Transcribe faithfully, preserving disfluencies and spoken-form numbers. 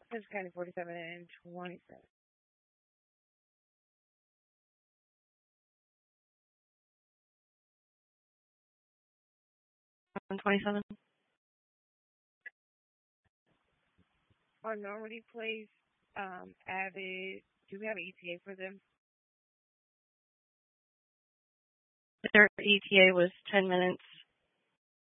It's County forty-seven and twenty-seven. twenty-seven. Our Normandy Place, um, Avid. Do we have an E T A for them? Their E T A was ten minutes